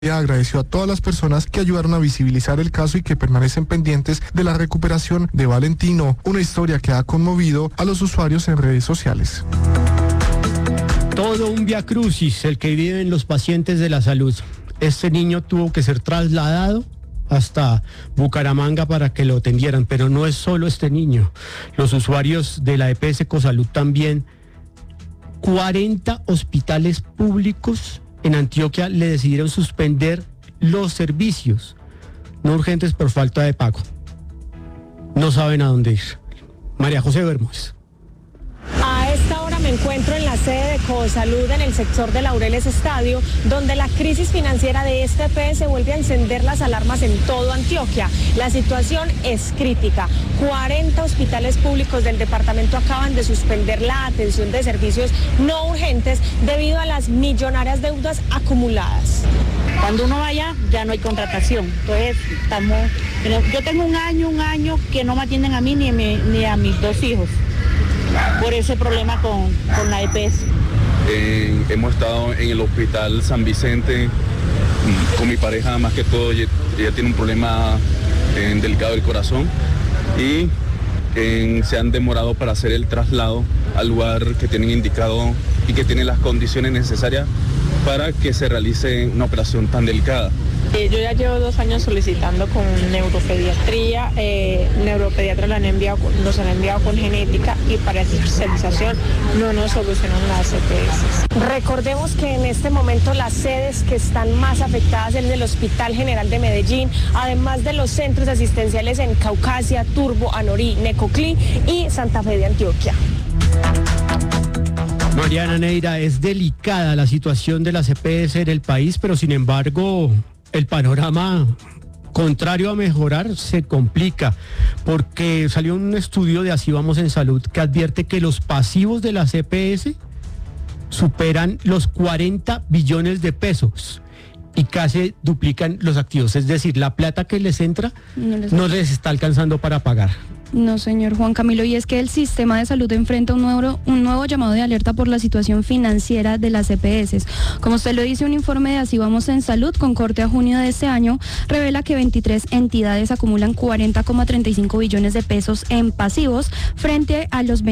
Agradeció a todas las personas que ayudaron a visibilizar el caso y que permanecen pendientes de la recuperación de Valentino, una historia que ha conmovido a los usuarios en redes sociales. Todo un viacrucis el que viven los pacientes de la salud. Este niño tuvo que ser trasladado hasta Bucaramanga para que lo atendieran, pero no es solo este niño. Los usuarios de la EPS Cosalud también, 40 hospitales públicos en Antioquia le decidieron suspender los servicios no urgentes por falta de pago. No saben a dónde ir. María José Bermúdez. A esta hora me encuentro en la sede de Cosalud en el sector de Laureles Estadio, donde la crisis financiera de este EPS vuelve a encender las alarmas en todo Antioquia. La situación es crítica. 40 hospitales públicos del departamento acaban de suspender la atención de servicios no urgentes debido a las millonarias deudas acumuladas. Cuando uno vaya ya no hay contratación, entonces yo tengo un año que no me atienden a mí ni a mis dos hijos. Por ese problema con la EPS. Hemos estado en el hospital San Vicente con mi pareja, más que todo, ella tiene un problema delicado del corazón y se han demorado para hacer el traslado al lugar que tienen indicado y que tienen las condiciones necesarias para que se realice una operación tan delicada. Yo ya llevo 2 años solicitando con neuropediatría, neuropediatra nos han enviado con genética y para especialización no nos solucionan las EPS. Recordemos que en este momento las sedes que están más afectadas es el Hospital General de Medellín, además de los centros asistenciales en Caucasia, Turbo, Anorí, Necoclí y Santa Fe de Antioquia. Mariana Neira, es delicada la situación de las EPS en el país, pero sin embargo el panorama, contrario a mejorar, se complica, porque salió un estudio de Así Vamos en Salud que advierte que los pasivos de las EPS superan los 40 billones de pesos y casi duplican los activos, es decir, la plata que les entra no les está alcanzando para pagar. No, señor Juan Camilo, y es que el sistema de salud enfrenta un nuevo llamado de alerta por la situación financiera de las EPS. Como usted lo dice, un informe de Así Vamos en Salud, con corte a junio de este año, revela que 23 entidades acumulan 40,35 billones de pesos en pasivos frente a los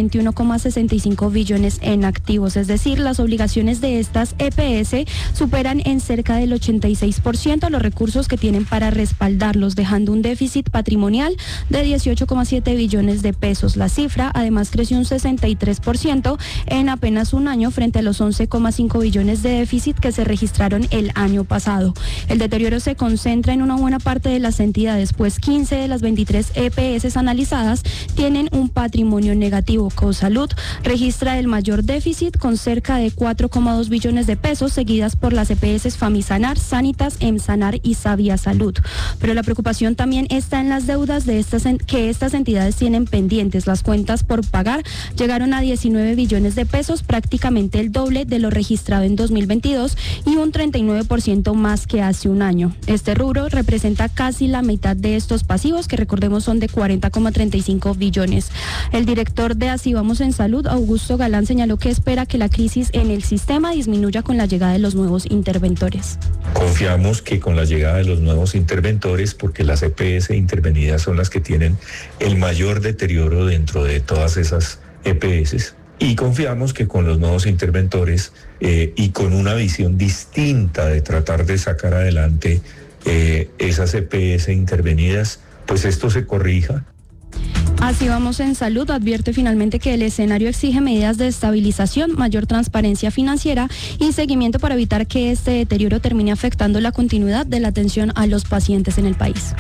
21,65 billones en activos. Es decir, las obligaciones de estas EPS superan en cerca del 86% los recursos que tienen para respaldarlos, dejando un déficit patrimonial de 18,7 billones de pesos. La cifra además creció un 63% en apenas un año frente a los 11,5 billones de déficit que se registraron el año pasado. El deterioro se concentra en una buena parte de las entidades, pues 15 de las 23 EPS analizadas tienen un patrimonio negativo. Cosalud registra el mayor déficit con cerca de 4,2 billones de pesos, seguidas por las EPS Famisanar, Sanitas, Emsanar y Sabia Salud. Pero la preocupación también está en las deudas de que estas entidades tienen pendientes. Las cuentas por pagar llegaron a 19 billones de pesos, prácticamente el doble de lo registrado en 2022 y un 39% más que hace un año. Este rubro representa casi la mitad de estos pasivos, que recordemos son de 40,35 billones. El director de Así Vamos en Salud, Augusto Galán, señaló que espera que la crisis en el sistema disminuya con la llegada de los nuevos interventores. Confiamos que con la llegada de los nuevos interventores, porque las EPS intervenidas son las que tienen el mayor deterioro dentro de todas esas EPS, y confiamos que con los nuevos interventores y con una visión distinta de tratar de sacar adelante esas EPS intervenidas, pues esto se corrija. Así Vamos en Salud advierte finalmente que el escenario exige medidas de estabilización, mayor transparencia financiera y seguimiento para evitar que este deterioro termine afectando la continuidad de la atención a los pacientes en el país.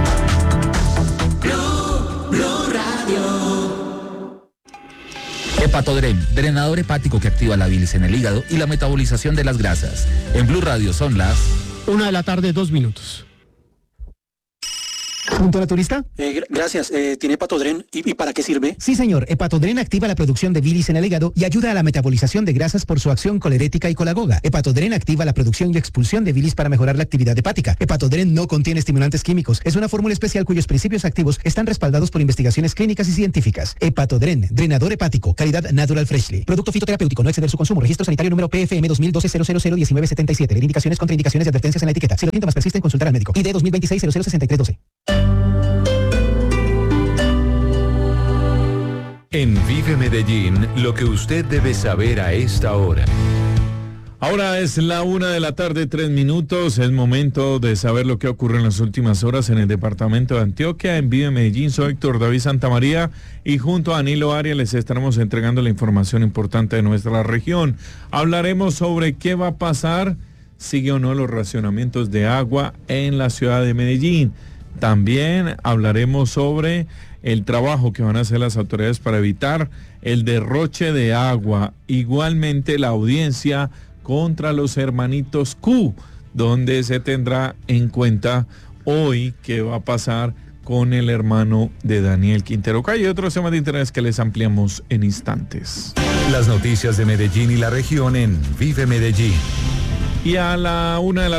Hepatodren, drenador hepático que activa la bilis en el hígado y la metabolización de las grasas. En Blue Radio son las 1:02 p.m. ¿Punto naturista? Gracias. ¿Tiene Hepatodren? ¿Y para qué sirve? Sí, señor. Hepatodren activa la producción de bilis en el hígado y ayuda a la metabolización de grasas por su acción colerética y colagoga. Hepatodren activa la producción y expulsión de bilis para mejorar la actividad hepática. Hepatodren no contiene estimulantes químicos. Es una fórmula especial cuyos principios activos están respaldados por investigaciones clínicas y científicas. Hepatodren, drenador hepático, calidad Natural Freshly. Producto fitoterapéutico, no exceder su consumo. Registro sanitario número PFM 2012-001977. Ver indicaciones, contraindicaciones y advertencias en la etiqueta. Si los síntomas persisten, consultar al médico. ID 2026-006312. En Vive Medellín, lo que usted debe saber a esta hora. Ahora es la 1:03 p.m. Es momento de saber lo que ocurre en las últimas horas en el departamento de Antioquia. En Vive Medellín, soy Héctor David Santamaría y junto a Danilo Arias les estaremos entregando la información importante de nuestra región. Hablaremos sobre qué va a pasar, sigue o no los racionamientos de agua en la ciudad de Medellín. También hablaremos sobre el trabajo que van a hacer las autoridades para evitar el derroche de agua. Igualmente la audiencia contra los hermanitos Q, donde se tendrá en cuenta hoy qué va a pasar con el hermano de Daniel Quintero. Hay otros temas de interés que les ampliamos en instantes. Las noticias de Medellín y la región en Vive Medellín. Y a la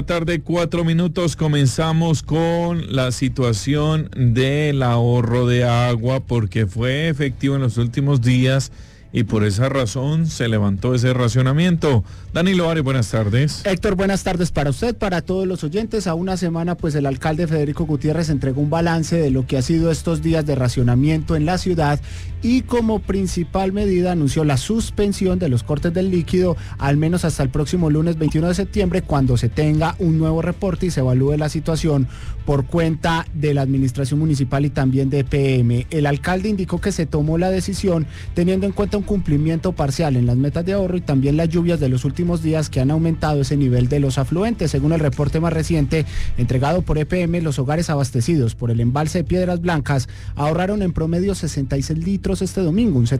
1:04 p.m. comenzamos con la situación del ahorro de agua, porque fue efectivo en los últimos días y por esa razón se levantó ese racionamiento. Danilo Arias, buenas tardes. Héctor, buenas tardes para usted, para todos los oyentes. A una semana, pues el alcalde Federico Gutiérrez entregó un balance de lo que ha sido estos días de racionamiento en la ciudad y como principal medida anunció la suspensión de los cortes del líquido, al menos hasta el próximo lunes 21 de septiembre, cuando se tenga un nuevo reporte y se evalúe la situación por cuenta de la administración municipal y también de EPM. El alcalde indicó que se tomó la decisión teniendo en cuenta un cumplimiento parcial en las metas de ahorro y también las lluvias de los últimos días que han aumentado ese nivel de los afluentes. Según el reporte más reciente entregado por EPM, los hogares abastecidos por el embalse de Piedras Blancas ahorraron en promedio 66 litros este domingo, un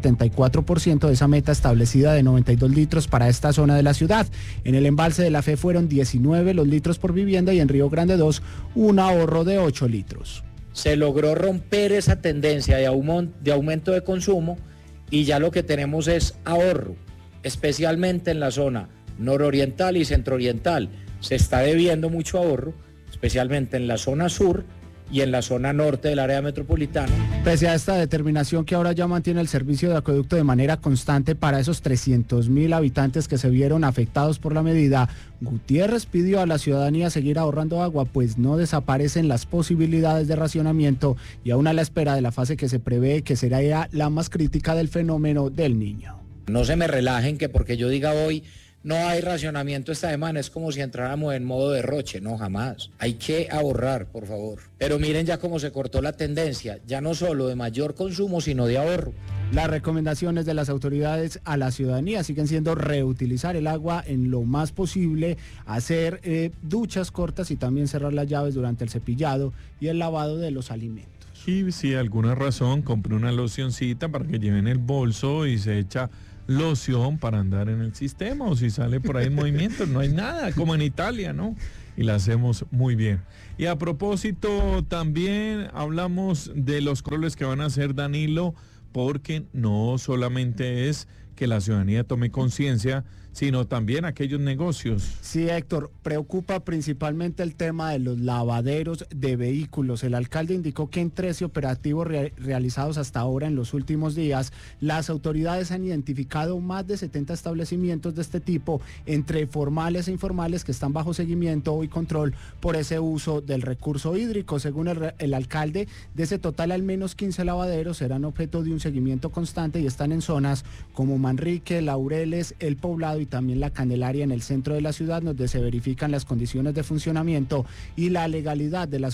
74% de esa meta establecida de 92 litros para esta zona de la ciudad. En el embalse de la Fe fueron 19 los litros por vivienda y en Río Grande 2 un ahorro de 8 litros. Se logró romper esa tendencia de aumento de consumo y ya lo que tenemos es ahorro, especialmente en la zona nororiental y centrooriental. Se está debiendo mucho ahorro, especialmente en la zona sur y en la zona norte del área metropolitana. Pese a esta determinación que ahora ya mantiene el servicio de acueducto de manera constante para esos 300.000 habitantes que se vieron afectados por la medida, Gutiérrez pidió a la ciudadanía seguir ahorrando agua, pues no desaparecen las posibilidades de racionamiento y aún a la espera de la fase que se prevé que será la más crítica del fenómeno del Niño. No se me relajen que porque yo diga hoy no hay racionamiento esta semana, es como si entráramos en modo derroche, no, jamás. Hay que ahorrar, por favor. Pero miren ya cómo se cortó la tendencia, ya no solo de mayor consumo, sino de ahorro. Las recomendaciones de las autoridades a la ciudadanía siguen siendo reutilizar el agua en lo más posible, hacer duchas cortas y también cerrar las llaves durante el cepillado y el lavado de los alimentos. Y si alguna razón, compre una locioncita para que lleven el bolso y se echa loción para andar en el sistema, o si sale por ahí en movimiento, no hay nada, como en Italia, ¿no? Y la hacemos muy bien. Y a propósito, también hablamos de los controles que van a hacer, Danilo, porque no solamente es que la ciudadanía tome conciencia, sino también aquellos negocios. Sí, Héctor, preocupa principalmente el tema de los lavaderos de vehículos. El alcalde indicó que en 13 operativos realizados hasta ahora en los últimos días, las autoridades han identificado más de 70 establecimientos de este tipo, entre formales e informales, que están bajo seguimiento y control por ese uso del recurso hídrico. Según el alcalde, de ese total al menos 15 lavaderos serán objeto de un seguimiento constante y están en zonas como Manrique, Laureles, El Poblado y también La Candelaria en el centro de la ciudad, donde se verifican las condiciones de funcionamiento y la legalidad de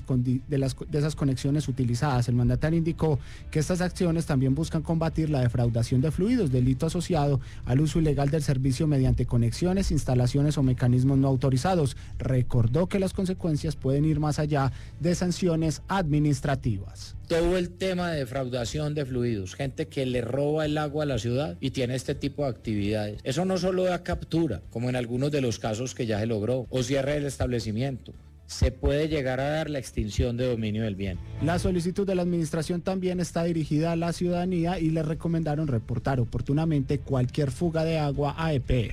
esas conexiones utilizadas. El mandatario indicó que estas acciones también buscan combatir la defraudación de fluidos, delito asociado al uso ilegal del servicio mediante conexiones, instalaciones o mecanismos no autorizados. Recordó que las consecuencias pueden ir más allá de sanciones administrativas. Todo el tema de defraudación de fluidos, gente que le roba el agua a la ciudad y tiene este tipo de actividades. Eso no solo da captura, como en algunos de los casos que ya se logró, o cierre del establecimiento. se puede llegar a dar la extinción de dominio del bien. La solicitud de la administración también está dirigida a la ciudadanía y le recomendaron reportar oportunamente cualquier fuga de agua a EPM.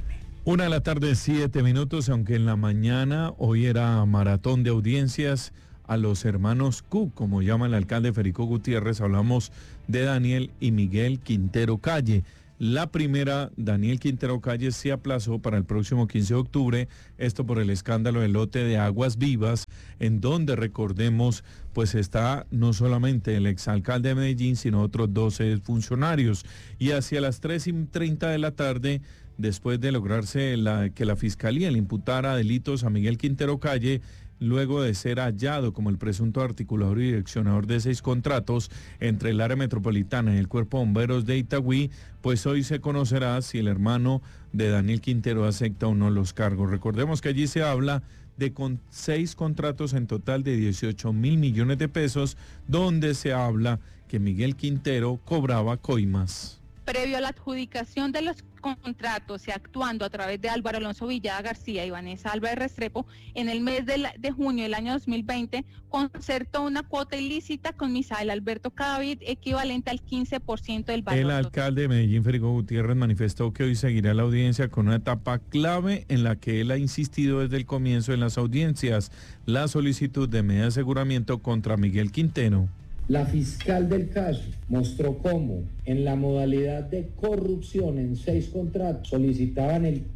1:07 p.m, aunque en la mañana hoy era maratón de audiencias a los hermanos Cook, como llama el alcalde Federico Gutiérrez. Hablamos de Daniel y Miguel Quintero Calle. La primera, Daniel Quintero Calle, se aplazó para el próximo 15 de octubre, esto por el escándalo del lote de Aguas Vivas, en donde, recordemos, pues está no solamente el exalcalde de Medellín, sino otros 12 funcionarios. Y hacia las 3:30 de la tarde, después de lograrse que la Fiscalía le imputara delitos a Miguel Quintero Calle, luego de ser hallado como el presunto articulador y direccionador de 6 contratos entre el área metropolitana y el Cuerpo de Bomberos de Itagüí, pues hoy se conocerá si el hermano de Daniel Quintero acepta o no los cargos. Recordemos que allí se habla de 6 contratos en total de 18.000 millones de pesos, donde se habla que Miguel Quintero cobraba coimas. Previo a la adjudicación de los contratos y actuando a través de Álvaro Alonso Villada García y Vanessa Álvarez Restrepo, en el mes de junio del año 2020 concertó una cuota ilícita con Misael Alberto Cadavid equivalente al 15% del valor. El alcalde de Medellín, Federico Gutiérrez, manifestó que hoy seguirá la audiencia con una etapa clave en la que él ha insistido desde el comienzo en las audiencias: la solicitud de medida de aseguramiento contra Miguel Quintero. La fiscal del caso mostró cómo en la modalidad de corrupción en 6 contratos solicitaban el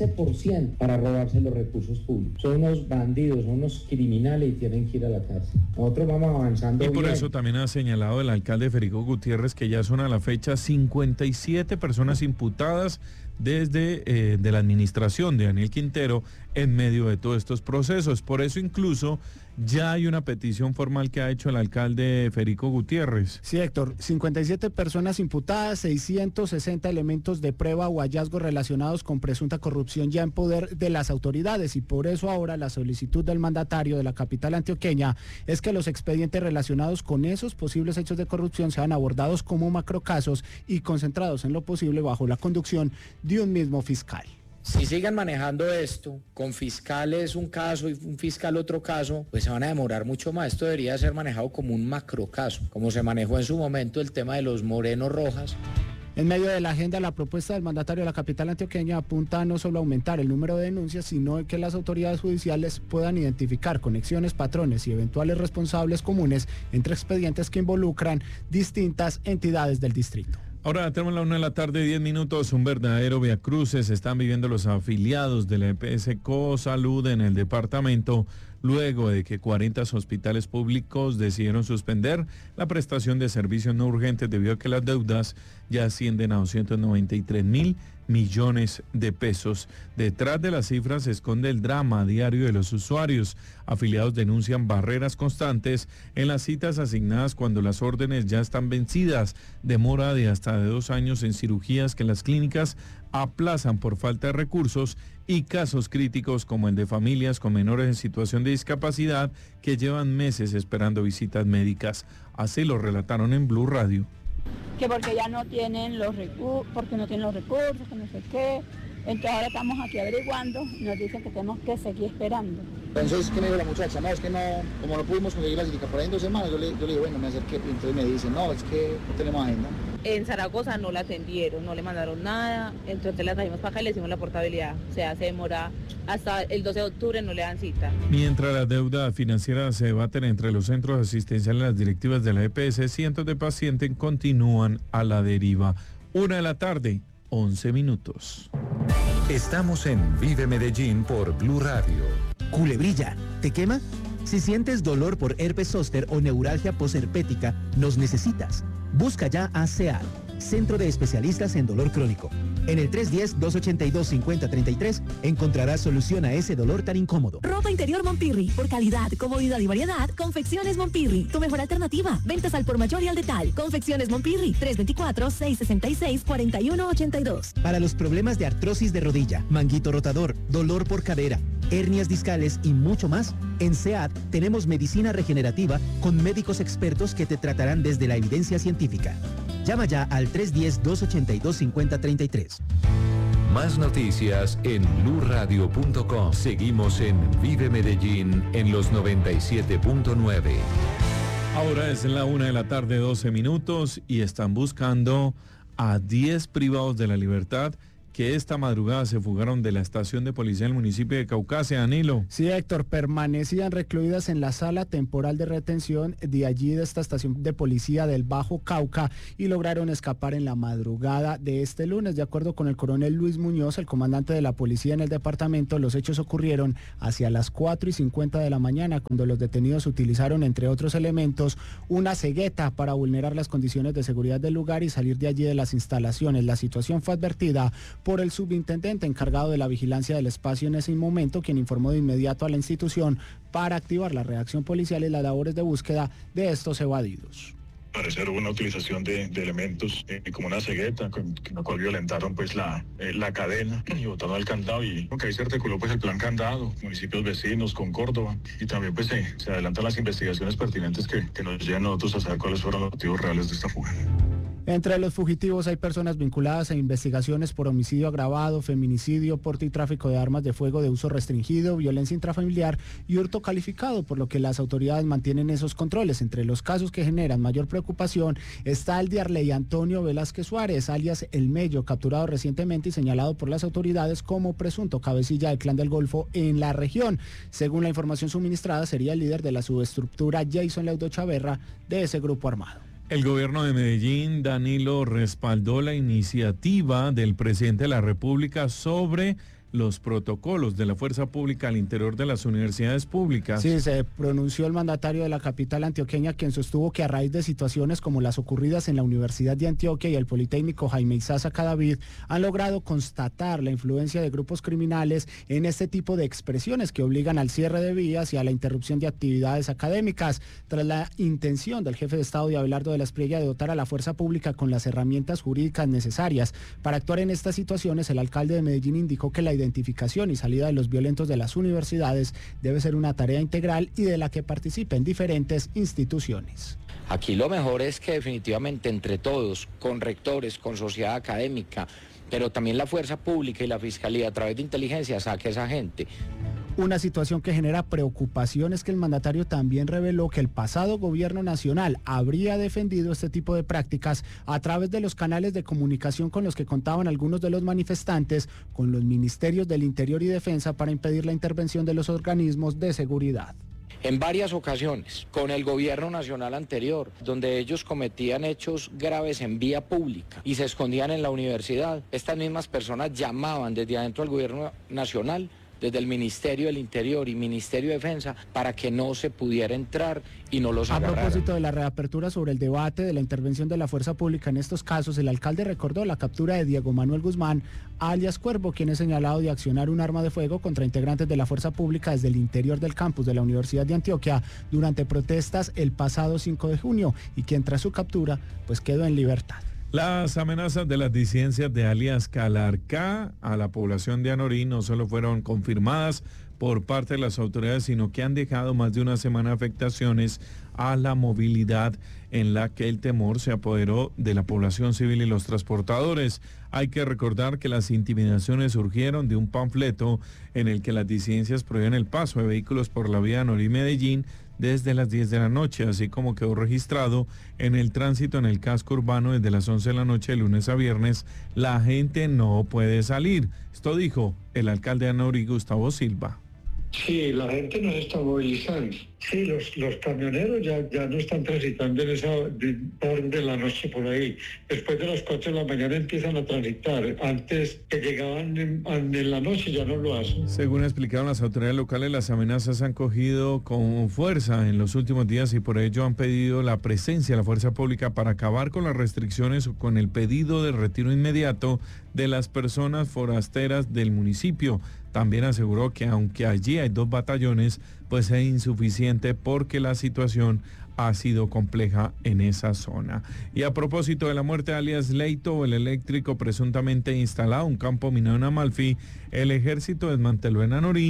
15% para robarse los recursos públicos. Son unos bandidos, son unos criminales y tienen que ir a la cárcel. Nosotros vamos avanzando. Y por bien. eso también ha señalado el alcalde Federico Gutiérrez que ya son a la fecha 57 personas imputadas desde de la administración de Daniel Quintero en medio de todos estos procesos. Por eso incluso ya hay una petición formal que ha hecho el alcalde Federico Gutiérrez. Sí, Héctor, 57 personas imputadas, 660 elementos de prueba o hallazgos relacionados con presunta corrupción ya en poder de las autoridades, y por eso ahora la solicitud del mandatario de la capital antioqueña es que los expedientes relacionados con esos posibles hechos de corrupción sean abordados como macrocasos y concentrados en lo posible bajo la conducción de un mismo fiscal. Si sigan manejando esto, con fiscales un caso y un fiscal otro caso, pues se van a demorar mucho más. Esto debería ser manejado como un macrocaso, como se manejó en su momento el tema de los Moreno Rojas. En medio de la agenda, la propuesta del mandatario de la capital antioqueña apunta a no solo aumentar el número de denuncias, sino que las autoridades judiciales puedan identificar conexiones, patrones y eventuales responsables comunes entre expedientes que involucran distintas entidades del distrito. Ahora tenemos la 1:10 p.m, un verdadero viacruces están viviendo los afiliados de la EPS Cosalud en el departamento, luego de que 40 hospitales públicos decidieron suspender la prestación de servicios no urgentes debido a que las deudas ya ascienden a 293.000 millones de pesos. Detrás de las cifras se esconde el drama diario de los usuarios. Afiliados denuncian barreras constantes en las citas asignadas cuando las órdenes ya están vencidas, demora de hasta 2 años en cirugías que las clínicas aplazan por falta de recursos, y casos críticos como el de familias con menores en situación de discapacidad que llevan meses esperando visitas médicas. Así lo relataron en Blue Radio. Que porque ya no tienen los recursos, que no sé qué. Entonces ahora estamos aquí averiguando, nos dicen que tenemos que seguir esperando. Entonces, ¿qué me dijo la muchacha? No, es que no, como no pudimos conseguir la clínica por ahí en 2 semanas, yo le digo, bueno, me acerqué, y entonces me dice, no, es que no tenemos agenda. En Zaragoza no la atendieron, no le mandaron nada, entonces la trajimos para acá y le hicimos la portabilidad. O sea, se demora hasta el 12 de octubre, no le dan cita. Mientras la deuda financiera se debaten entre los centros asistenciales y las directivas de la EPS, cientos de pacientes continúan a la deriva. 1:11 p.m. Estamos en Vive Medellín por Blue Radio. Culebrilla, ¿te quema? Si sientes dolor por herpes zóster o neuralgia posherpética, nos necesitas. Busca ya a CEAD, Centro de Especialistas en Dolor Crónico. En el 310-282-5033 encontrarás solución a ese dolor tan incómodo. Ropa interior Mompirri. Por calidad, comodidad y variedad, Confecciones Mompirri. Tu mejor alternativa. Ventas al por mayor y al detal. Confecciones Mompirri. 324-666-4182. Para los problemas de artrosis de rodilla, manguito rotador, dolor por cadera, hernias discales y mucho más, en CEAD tenemos medicina regenerativa con médicos expertos que te tratarán desde la evidencia científica. Llama ya al 310-282-5033. Más noticias en blurradio.com. Seguimos en Vive Medellín en los 97.9. Ahora es la 1:12 p.m. y están buscando a 10 privados de la libertad que esta madrugada se fugaron de la estación de policía del municipio de Caucasia, Danilo. Sí, Héctor, permanecían recluidas en la sala temporal de retención de allí de esta estación de policía del Bajo Cauca y lograron escapar en la madrugada de este lunes. De acuerdo con el coronel Luis Muñoz, el comandante de la policía en el departamento, los hechos ocurrieron hacia las 4:50 de la mañana, cuando los detenidos utilizaron, entre otros elementos, una cegueta para vulnerar las condiciones de seguridad del lugar y salir de allí de las instalaciones. La situación fue advertida por el subintendente encargado de la vigilancia del espacio en ese momento, quien informó de inmediato a la institución para activar la reacción policial y las labores de búsqueda de estos evadidos. Parecer hubo una utilización de elementos como una cegueta, con la cual violentaron pues la cadena y botaron el candado, y que ahí se articuló pues el plan candado, municipios vecinos con Córdoba, y también pues se adelantan las investigaciones pertinentes que nos llevan a nosotros a saber cuáles fueron los motivos reales de esta fuga. Entre los fugitivos hay personas vinculadas a investigaciones por homicidio agravado, feminicidio, porte y tráfico de armas de fuego de uso restringido, violencia intrafamiliar y hurto calificado, por lo que las autoridades mantienen esos controles. Entre los casos que generan mayor preocupación está el de Arley Antonio Velázquez Suárez, alias El Mello, capturado recientemente y señalado por las autoridades como presunto cabecilla del Clan del Golfo en la región. Según la información suministrada, sería el líder de la subestructura Jason Leudo Chaverra de ese grupo armado. El gobierno de Medellín, Danilo, respaldó la iniciativa del presidente de la República sobre los protocolos de la fuerza pública al interior de las universidades públicas. Sí, se pronunció el mandatario de la capital antioqueña, quien sostuvo que a raíz de situaciones como las ocurridas en la Universidad de Antioquia y el Politécnico Jaime Isaza Cadavid, han logrado constatar la influencia de grupos criminales en este tipo de expresiones que obligan al cierre de vías y a la interrupción de actividades académicas. Tras la intención del jefe de Estado de Abelardo de la Espriella de dotar a la fuerza pública con las herramientas jurídicas necesarias para actuar en estas situaciones, el alcalde de Medellín indicó que la identificación y salida de los violentos de las universidades debe ser una tarea integral y de la que participen diferentes instituciones. Aquí lo mejor es que definitivamente entre todos, con rectores, con sociedad académica, pero también la fuerza pública y la fiscalía a través de inteligencia saque a esa gente. Una situación que genera preocupación es que el mandatario también reveló que el pasado gobierno nacional habría defendido este tipo de prácticas a través de los canales de comunicación con los que contaban algunos de los manifestantes con los ministerios del Interior y Defensa para impedir la intervención de los organismos de seguridad. En varias ocasiones, con el gobierno nacional anterior, donde ellos cometían hechos graves en vía pública y se escondían en la universidad, estas mismas personas llamaban desde adentro del gobierno nacional, desde el Ministerio del Interior y Ministerio de Defensa, para que no se pudiera entrar y no los agarraran. A propósito de la reapertura sobre el debate de la intervención de la fuerza pública en estos casos, el alcalde recordó la captura de Diego Manuel Guzmán, alias Cuervo, quien es señalado de accionar un arma de fuego contra integrantes de la fuerza pública desde el interior del campus de la Universidad de Antioquia durante protestas el pasado 5 de junio y quien tras su captura pues quedó en libertad. Las amenazas de las disidencias de alias Calarcá a la población de Anorí no solo fueron confirmadas por parte de las autoridades, sino que han dejado más de una semana afectaciones a la movilidad, en la que el temor se apoderó de la población civil y los transportadores. Hay que recordar que las intimidaciones surgieron de un panfleto en el que las disidencias prohíben el paso de vehículos por la vía Anorí-Medellín desde las 10 de la noche, así como quedó registrado en el tránsito en el casco urbano desde las 11 de la noche de lunes a viernes. La gente no puede salir. Esto dijo el alcalde de Anorí, Gustavo Silva. Sí, la gente nos está movilizando. Sí, los camioneros ya no están transitando en esa orden de la noche por ahí. Después de las 4 de la mañana empiezan a transitar. Antes que llegaban en la noche ya no lo hacen. Según explicaron las autoridades locales, las amenazas han cogido con fuerza en los últimos días y por ello han pedido la presencia de la fuerza pública para acabar con las restricciones o con el pedido de retiro inmediato de las personas forasteras del municipio. También aseguró que aunque allí hay 2 batallones, pues es insuficiente porque la situación ha sido compleja en esa zona. Y a propósito de la muerte de alias Leito, el eléctrico presuntamente instalado en un campo minado en Amalfi, el ejército desmanteló en Anorí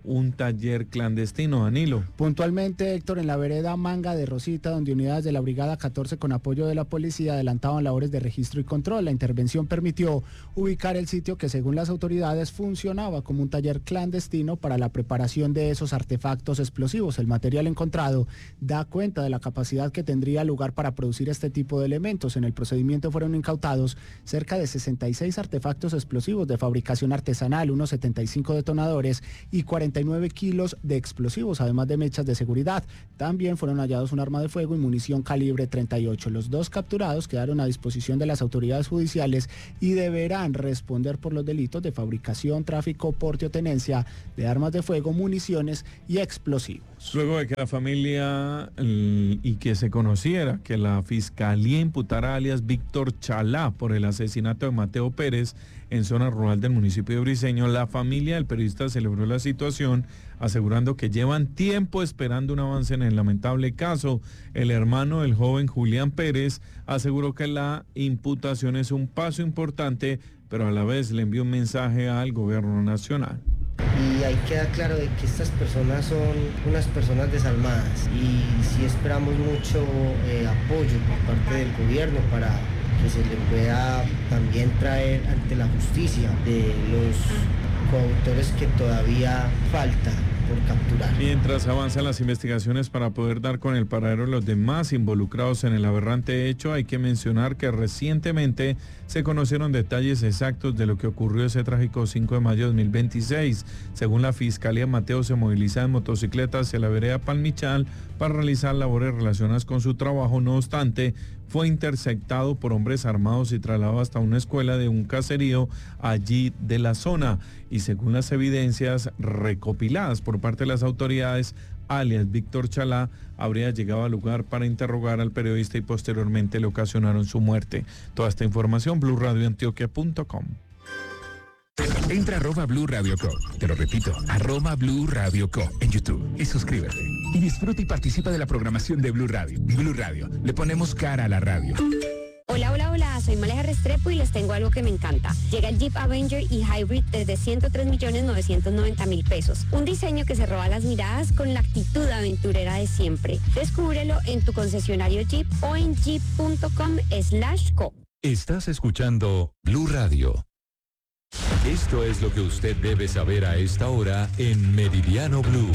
un taller clandestino, Danilo. Puntualmente, Héctor, en la vereda Manga de Rosita, donde unidades de la Brigada 14 con apoyo de la policía adelantaban labores de registro y control. La intervención permitió ubicar el sitio que, según las autoridades, funcionaba como un taller clandestino para la preparación de esos artefactos explosivos. El material encontrado da cuenta de la capacidad que tendría lugar para producir este tipo de elementos. En el procedimiento fueron incautados cerca de 66 artefactos explosivos de fabricación artesanal, unos 75 detonadores y 49 kilos de explosivos, además de mechas de seguridad. También fueron hallados un arma de fuego y munición calibre 38. Los dos capturados quedaron a disposición de las autoridades judiciales y deberán responder por los delitos de fabricación, tráfico, porte o tenencia de armas de fuego, municiones y explosivos. Luego de que la familia y que se conociera que la fiscalía imputara a alias Víctor Chalá por el asesinato de Mateo Pérez en zona rural del municipio de Briceño, la familia del periodista celebró la situación, asegurando que llevan tiempo esperando un avance en el lamentable caso. El hermano del joven Julián Pérez aseguró que la imputación es un paso importante, pero a la vez le envió un mensaje al gobierno nacional. Y ahí queda claro de que estas personas son unas personas desalmadas y sí esperamos mucho apoyo por parte del gobierno para que se le pueda también traer ante la justicia de los coautores que todavía falta por capturar. Mientras avanzan las investigaciones para poder dar con el paradero de los demás involucrados en el aberrante hecho, hay que mencionar que recientemente se conocieron detalles exactos de lo que ocurrió ese trágico 5 de mayo de 2026. Según la Fiscalía, Mateo se movilizaba en motocicleta hacia la vereda Palmichal para realizar labores relacionadas con su trabajo. No obstante, fue interceptado por hombres armados y trasladado hasta una escuela de un caserío allí de la zona. Y según las evidencias recopiladas por parte de las autoridades, alias Víctor Chalá habría llegado al lugar para interrogar al periodista y posteriormente le ocasionaron su muerte. Toda esta información, BluRadioAntioquia.com. Entra @ Blue Radio Co. Te lo repito, @ Blue Radio Co. en YouTube y suscríbete. Y disfruta y participa de la programación de Blue Radio. Blue Radio, le ponemos cara a la radio. Hola, soy Maleja Restrepo y les tengo algo que me encanta. Llega el Jeep Avenger y Hybrid desde 103.990.000 pesos. Un diseño que se roba las miradas con la actitud aventurera de siempre. Descúbrelo en tu concesionario Jeep o en jeep.com/co. Estás escuchando Blue Radio. Esto es lo que usted debe saber a esta hora en Meridiano Blue.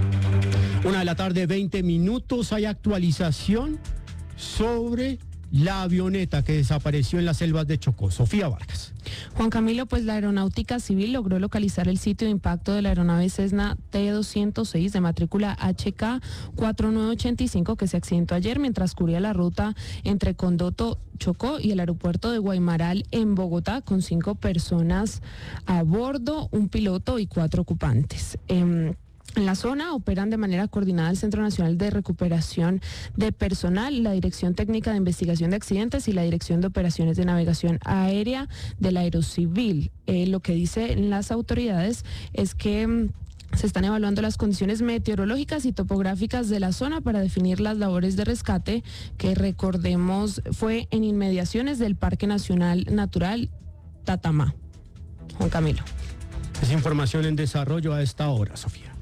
1:20 p.m. Hay actualización sobre la avioneta que desapareció en las selvas de Chocó. Sofía Vargas. Juan Camilo, pues la Aeronáutica Civil logró localizar el sitio de impacto de la aeronave Cessna T-206 de matrícula HK4985 que se accidentó ayer mientras cubría la ruta entre Condoto, Chocó y el aeropuerto de Guaymaral en Bogotá, con 5 personas a bordo, un piloto y 4 ocupantes. En la zona operan de manera coordinada el Centro Nacional de Recuperación de Personal, la Dirección Técnica de Investigación de Accidentes y la Dirección de Operaciones de Navegación Aérea del Aerocivil. Lo que dicen las autoridades es que se están evaluando las condiciones meteorológicas y topográficas de la zona para definir las labores de rescate, que recordemos fue en inmediaciones del Parque Nacional Natural Tatamá. Juan Camilo. Es información en desarrollo a esta hora, Sofía.